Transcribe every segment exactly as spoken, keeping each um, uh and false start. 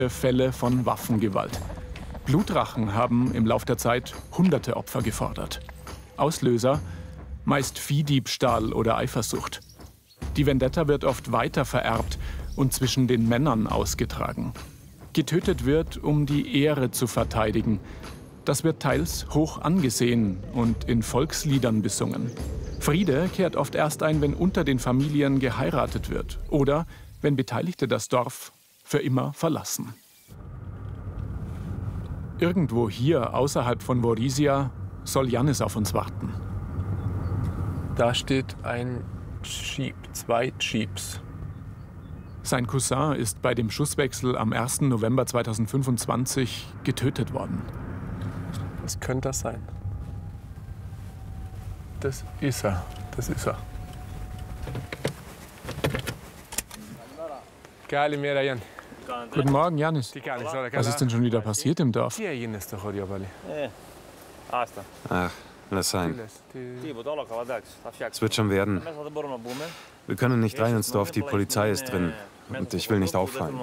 Fälle von Waffengewalt. Blutrachen haben im Lauf der Zeit hunderte Opfer gefordert. Auslöser meist Viehdiebstahl oder Eifersucht. Die Vendetta wird oft weiter vererbt und zwischen den Männern ausgetragen. Getötet wird, um die Ehre zu verteidigen. Das wird teils hoch angesehen und in Volksliedern besungen. Friede kehrt oft erst ein, wenn unter den Familien geheiratet wird oder wenn Beteiligte das Dorf für immer verlassen. Irgendwo hier außerhalb von Vorysia soll Yannis auf uns warten. Da steht ein Jeep, zwei Jeeps. Sein Cousin ist bei dem Schusswechsel am ersten November zweitausendfünfundzwanzig getötet worden. Was könnte das sein? Das ist er. Das ist er. Guten Morgen, Yannis. Was ist denn schon wieder passiert im Dorf? Ach, lass sein. Es wird schon werden. Wir können nicht rein ins Dorf, die Polizei ist drin. Und ich will nicht auffallen.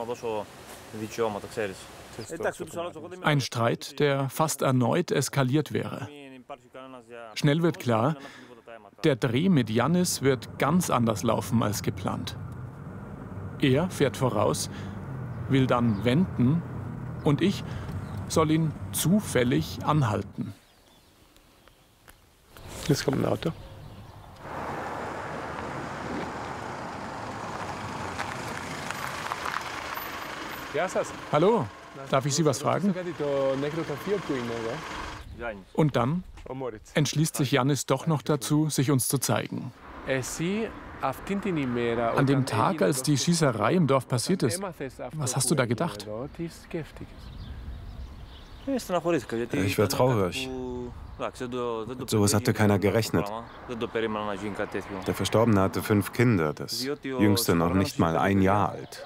Ein Streit, der fast erneut eskaliert wäre. Schnell wird klar, der Dreh mit Yannis wird ganz anders laufen als geplant. Er fährt voraus, will dann wenden und ich soll ihn zufällig anhalten. Jetzt kommt ein Auto. Hallo, darf ich Sie was fragen? Und dann entschließt sich Yannis doch noch dazu, sich uns zu zeigen. An dem Tag, als die Schießerei im Dorf passiert ist, was hast du da gedacht? Ich war traurig. Mit sowas hatte keiner gerechnet. Der Verstorbene hatte fünf Kinder, das jüngste noch nicht mal ein Jahr alt.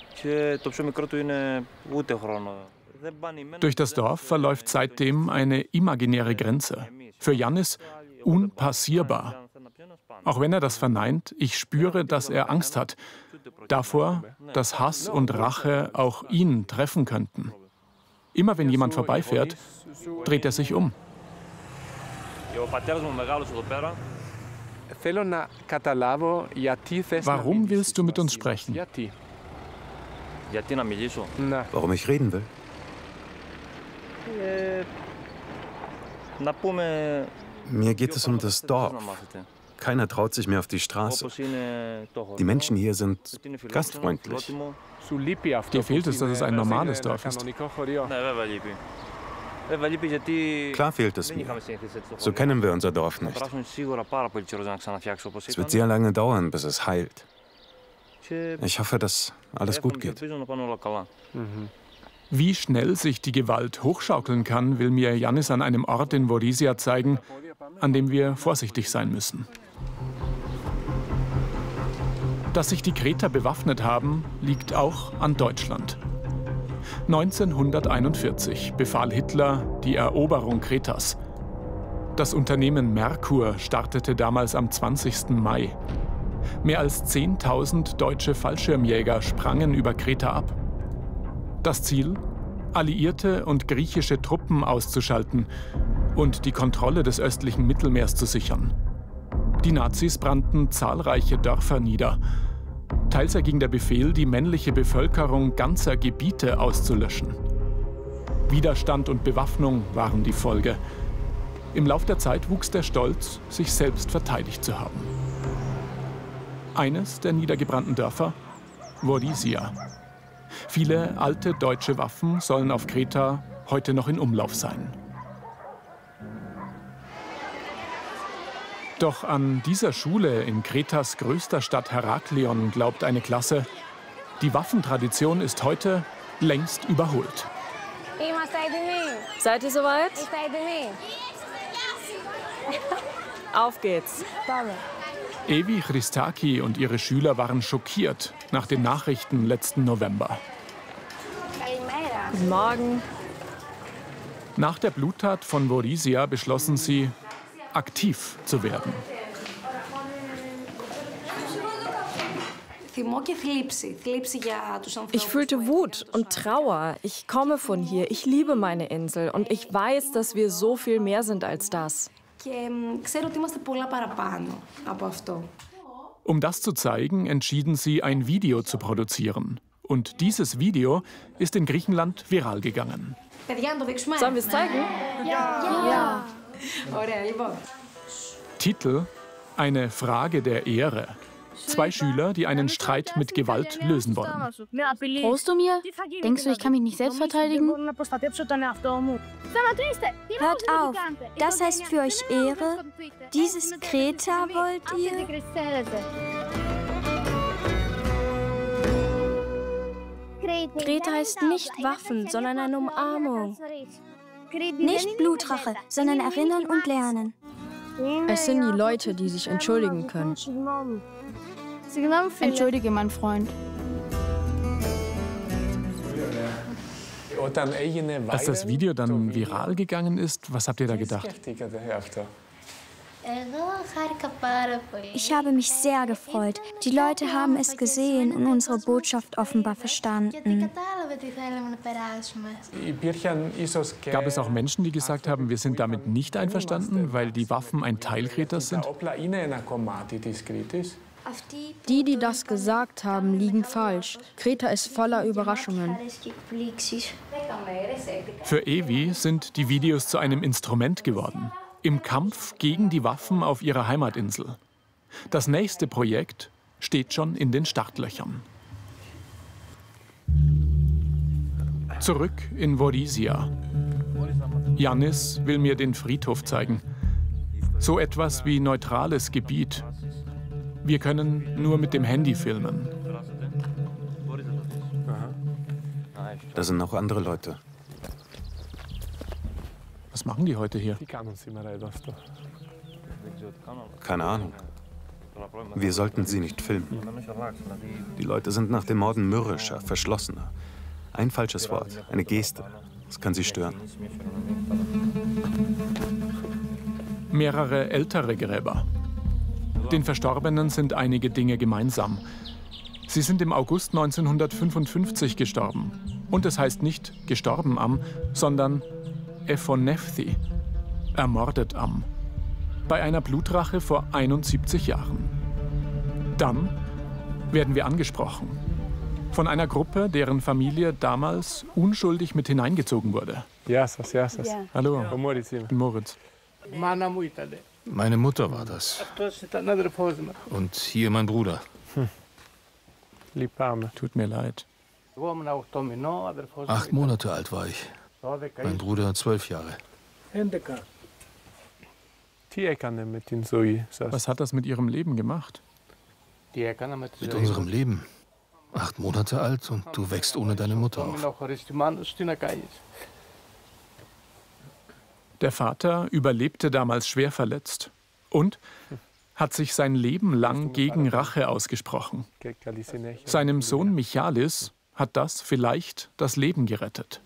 Durch das Dorf verläuft seitdem eine imaginäre Grenze. Für Yannis unpassierbar. Auch wenn er das verneint, ich spüre, dass er Angst hat. Davor, dass Hass und Rache auch ihn treffen könnten. Immer wenn jemand vorbeifährt, dreht er sich um. Warum willst du mit uns sprechen? Warum ich reden will? Mir geht es um das Dorf. Keiner traut sich mehr auf die Straße. Die Menschen hier sind gastfreundlich. Dir fehlt es, dass es ein normales Dorf ist. Klar fehlt es mir. So kennen wir unser Dorf nicht. Es wird sehr lange dauern, bis es heilt. Ich hoffe, dass alles gut geht. Wie schnell sich die Gewalt hochschaukeln kann, will mir Yannis an einem Ort in Vorysia zeigen, an dem wir vorsichtig sein müssen. Dass sich die Kreter bewaffnet haben, liegt auch an Deutschland. neunzehnhunderteinundvierzig befahl Hitler die Eroberung Kretas. Das Unternehmen Merkur startete damals am zwanzigsten Mai. Mehr als zehntausend deutsche Fallschirmjäger sprangen über Kreta ab. Das Ziel? Alliierte und griechische Truppen auszuschalten und die Kontrolle des östlichen Mittelmeers zu sichern. Die Nazis brannten zahlreiche Dörfer nieder. Teils erging der Befehl, die männliche Bevölkerung ganzer Gebiete auszulöschen. Widerstand und Bewaffnung waren die Folge. Im Lauf der Zeit wuchs der Stolz, sich selbst verteidigt zu haben. Eines der niedergebrannten Dörfer? Vorysia. Viele alte deutsche Waffen sollen auf Kreta heute noch in Umlauf sein. Doch an dieser Schule in Kretas größter Stadt Heraklion glaubt eine Klasse, die Waffentradition ist heute längst überholt. Seid ihr soweit? Auf geht's. Evi Christaki und ihre Schüler waren schockiert nach den Nachrichten letzten November. Guten Morgen. Nach der Bluttat von Vorysia beschlossen sie, aktiv zu werden. Ich fühlte Wut und Trauer. Ich komme von hier, ich liebe meine Insel und ich weiß, dass wir so viel mehr sind als das. Um das zu zeigen, entschieden sie, ein Video zu produzieren. Und dieses Video ist in Griechenland viral gegangen. Sollen wir es zeigen? Ja. Ja. Titel: Eine Frage der Ehre. Zwei Schüler, die einen Streit mit Gewalt lösen wollen. Traust du mir? Denkst du, ich kann mich nicht selbst verteidigen? Hört auf. Das heißt für euch Ehre? Dieses Kreta wollt ihr? Kreta heißt nicht Waffen, sondern eine Umarmung. Nicht Blutrache, sondern erinnern und lernen. Es sind die Leute, die sich entschuldigen können. Entschuldige, mein Freund. Als das Video dann viral gegangen ist, was habt ihr da gedacht? Ich habe mich sehr gefreut. Die Leute haben es gesehen und unsere Botschaft offenbar verstanden. Gab es auch Menschen, die gesagt haben, wir sind damit nicht einverstanden, weil die Waffen ein Teil Kretas sind? Die, die das gesagt haben, liegen falsch. Kreta ist voller Überraschungen. Für Evi sind die Videos zu einem Instrument geworden. Im Kampf gegen die Waffen auf ihrer Heimatinsel. Das nächste Projekt steht schon in den Startlöchern. Zurück in Vorissia. Yannis will mir den Friedhof zeigen. So etwas wie neutrales Gebiet. Wir können nur mit dem Handy filmen. Da sind noch andere Leute. Was machen die heute hier? Keine Ahnung. Wir sollten sie nicht filmen. Die Leute sind nach dem Morden mürrischer, verschlossener. Ein falsches Wort, eine Geste. Das kann sie stören. Mehrere ältere Gräber. Den Verstorbenen sind einige Dinge gemeinsam. Sie sind im August neunzehnhundertfünfundfünfzig gestorben. Und es heißt nicht gestorben am, sondern Ephonefthi, ermordet am, bei einer Blutrache vor einundsiebzig Jahren. Dann werden wir angesprochen von einer Gruppe, deren Familie damals unschuldig mit hineingezogen wurde. Yassas, Yassas. Hallo, Moritz. ich bin Moritz. Meine Mutter war das. Und hier mein Bruder. Hm. Tut mir leid. Acht Monate alt war ich. Mein Bruder zwölf Jahre. Was hat das mit Ihrem Leben gemacht? Mit unserem Leben. Acht Monate alt und du wächst ohne deine Mutter auf. Der Vater überlebte damals schwer verletzt und hat sich sein Leben lang gegen Rache ausgesprochen. Seinem Sohn Michalis hat das vielleicht das Leben gerettet.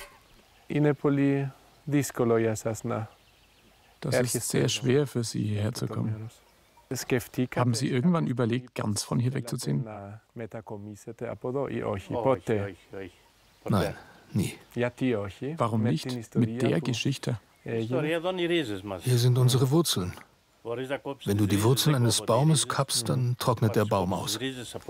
Das ist sehr schwer für Sie, hierher zu kommen. Haben Sie irgendwann überlegt, ganz von hier wegzuziehen? Nein, nie. Warum nicht? Mit der Geschichte. Hier sind unsere Wurzeln. Wenn du die Wurzeln eines Baumes kappst, dann trocknet der Baum aus.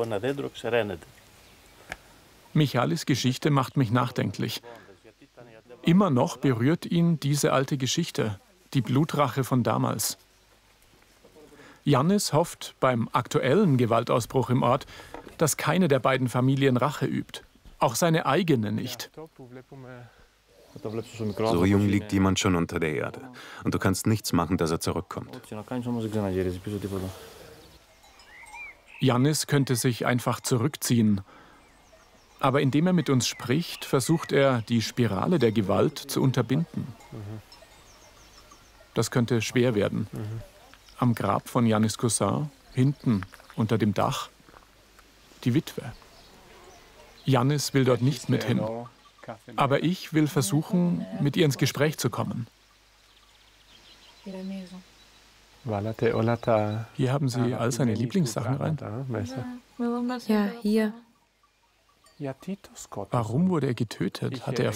Michalis Geschichte macht mich nachdenklich. Immer noch berührt ihn diese alte Geschichte, die Blutrache von damals. Yannis hofft beim aktuellen Gewaltausbruch im Ort, dass keine der beiden Familien Rache übt. Auch seine eigene nicht. So jung liegt jemand schon unter der Erde. Und du kannst nichts machen, dass er zurückkommt. Yannis könnte sich einfach zurückziehen. Aber indem er mit uns spricht, versucht er, die Spirale der Gewalt zu unterbinden. Das könnte schwer werden. Am Grab von Yannis Cousin, hinten unter dem Dach, die Witwe. Yannis will dort nicht mit hin. Aber ich will versuchen, mit ihr ins Gespräch zu kommen. Hier haben sie all seine Lieblingssachen rein. Ja, hier. Warum wurde er getötet? Hatte er